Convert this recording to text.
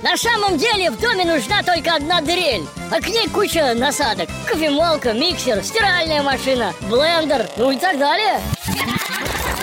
На самом деле в доме нужна только одна дрель, а к ней куча насадок: кофемолка, миксер, стиральная машина, блендер, ну и так далее.